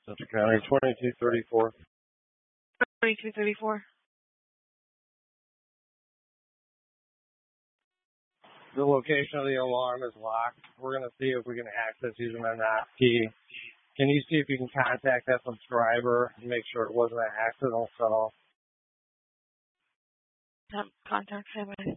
Central County, 2234. 2234. The location of the alarm is locked. We're going to see if we can access using a knock key. Can you see if you can contact that subscriber and make sure it wasn't an accidental call? Contact him.